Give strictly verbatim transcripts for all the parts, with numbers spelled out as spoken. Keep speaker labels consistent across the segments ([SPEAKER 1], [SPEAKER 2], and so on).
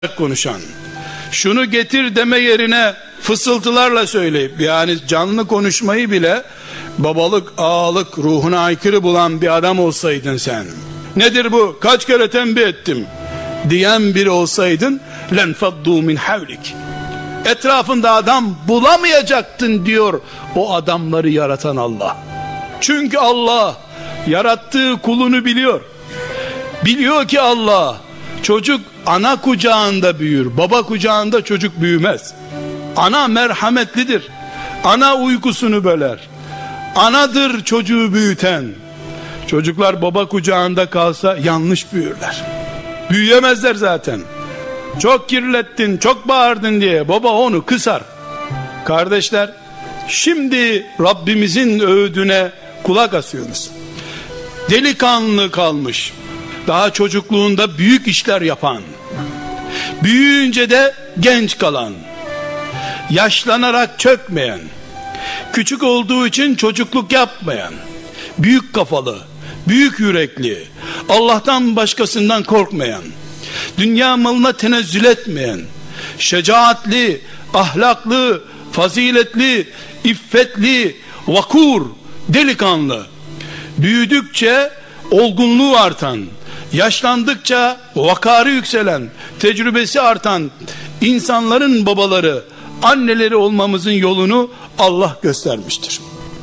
[SPEAKER 1] konuşan, şunu getir deme yerine fısıltılarla söyleyip, yani canlı konuşmayı bile babalık, ağalık ruhuna aykırı bulan bir adam olsaydın sen, nedir bu, kaç kere tembih ettim diyen biri olsaydın, len faddu min havlik, etrafında adam bulamayacaktın diyor o adamları yaratan Allah. Çünkü Allah yarattığı kulunu biliyor. Biliyor ki Allah, çocuk ana kucağında büyür, baba kucağında çocuk büyümez. Ana merhametlidir, ana uykusunu böler, anadır çocuğu büyüten. Çocuklar baba kucağında kalsa yanlış büyürler, büyüyemezler zaten. Çok kirlettin, çok bağırdın diye baba onu kısar. Kardeşler, şimdi Rabbimizin öğüdüne kulak asıyoruz. Delikanlı kalmış, daha çocukluğunda büyük işler yapan, büyüyünce de genç kalan, yaşlanarak çökmeyen, küçük olduğu için çocukluk yapmayan, büyük kafalı, büyük yürekli, Allah'tan başkasından korkmayan, dünya malına tenezzül etmeyen, şecaatli, ahlaklı, faziletli, iffetli, vakur, delikanlı, büyüdükçe olgunluğu artan, yaşlandıkça vakarı yükselen, tecrübesi artan insanların babaları, anneleri olmamızın yolunu Allah göstermiştir.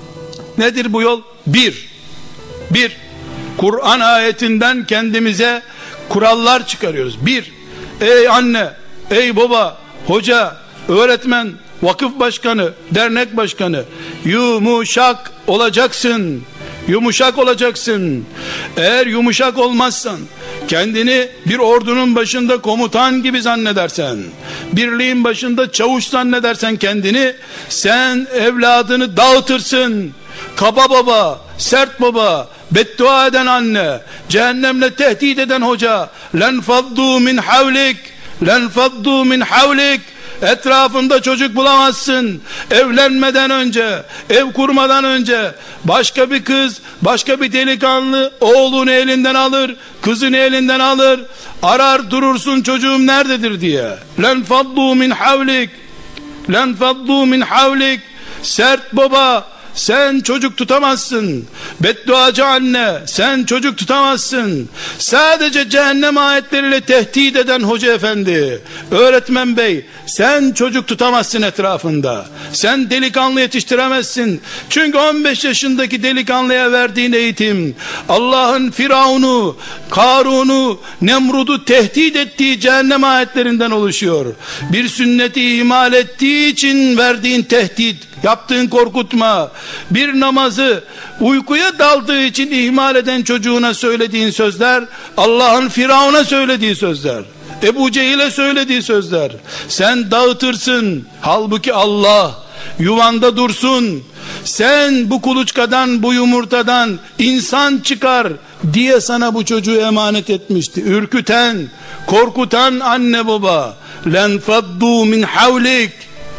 [SPEAKER 1] Nedir bu yol? Bir, bir, Kur'an ayetinden kendimize kurallar çıkarıyoruz. Bir, ey anne, ey baba, hoca, öğretmen, vakıf başkanı, dernek başkanı, yumuşak olacaksın. Yumuşak olacaksın. Eğer yumuşak olmazsan, kendini bir ordunun başında komutan gibi zannedersen, birliğin başında çavuş zannedersen kendini, sen evladını dağıtırsın. Kaba baba, sert baba, beddua eden anne, cehennemle tehdit eden hoca, len faddu min havlik, len faddu min havlik. Etrafında çocuk bulamazsın. Evlenmeden önce, ev kurmadan önce başka bir kız, başka bir delikanlı oğlunu elinden alır, kızını elinden alır, arar durursun çocuğum nerededir diye. Len faddu min havlik, len faddu min havlik. Sert baba, sen çocuk tutamazsın. Bedduacı anne, sen çocuk tutamazsın. Sadece cehennem ayetleriyle tehdit eden hoca efendi, öğretmen bey, sen çocuk tutamazsın etrafında. Sen delikanlı yetiştiremezsin. Çünkü on beş yaşındaki delikanlıya verdiğin eğitim, Allah'ın Firavun'u, Karun'u, Nemrud'u tehdit ettiği cehennem ayetlerinden oluşuyor. Bir sünneti ihmal ettiği için verdiğin tehdit, yaptığın korkutma, bir namazı uykuya daldığı için ihmal eden çocuğuna söylediğin sözler, Allah'ın Firavun'a söylediği sözler, Ebu Cehil'e söylediği sözler. Sen dağıtırsın, halbuki Allah yuvanda dursun. Sen bu kuluçkadan, bu yumurtadan insan çıkar diye sana bu çocuğu emanet etmişti. Ürküten, korkutan anne baba, len faddu min havlik.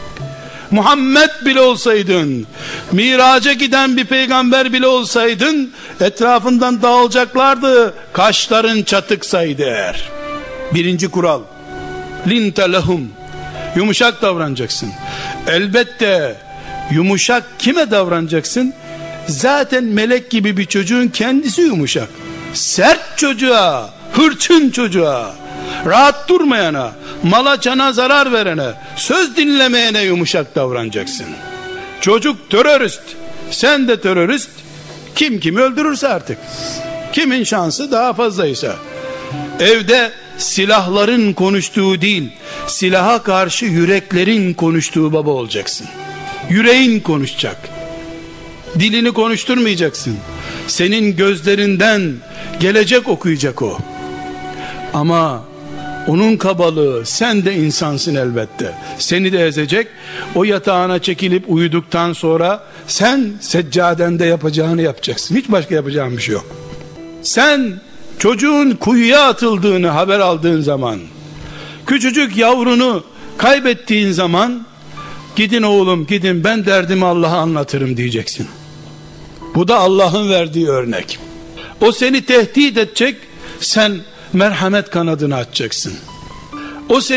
[SPEAKER 1] Muhammed bile olsaydın, miraca giden bir peygamber bile olsaydın, etrafından dağılacaklardı, kaşların çatıksaydı eğer. Birinci kural, linte lehum, yumuşak davranacaksın. Elbette yumuşak kime davranacaksın? Zaten melek gibi bir çocuğun kendisi yumuşak. Sert çocuğa, hırçın çocuğa, rahat durmayana, mala cana zarar verene, söz dinlemeyene yumuşak davranacaksın. Çocuk terörist, sen de terörist, kim kimi öldürürse artık, kimin şansı daha fazlaysa. Evde silahların konuştuğu değil, silaha karşı yüreklerin konuştuğu baba olacaksın. Yüreğin konuşacak, dilini konuşturmayacaksın. Senin gözlerinden gelecek okuyacak o. Ama onun kabalığı, sen de insansın elbette, seni de ezecek. O yatağına çekilip uyuduktan sonra sen seccadende yapacağını yapacaksın. Hiç başka yapacağın bir şey yok. Sen çocuğun kuyuya atıldığını haber aldığın zaman, küçücük yavrunu kaybettiğin zaman, gidin oğlum gidin, ben derdimi Allah'a anlatırım diyeceksin. Bu da Allah'ın verdiği örnek. O seni tehdit edecek, sen merhamet kanadını açacaksın. O